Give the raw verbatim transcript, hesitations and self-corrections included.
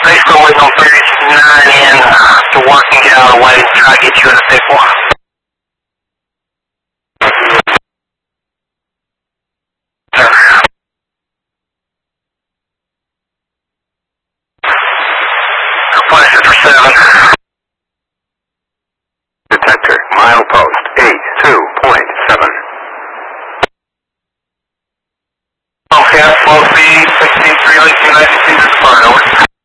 basically waiting on thirty-nine in uh, to work and get out of the way and try to get you in a big one. Requested for seven. Detector, milepost.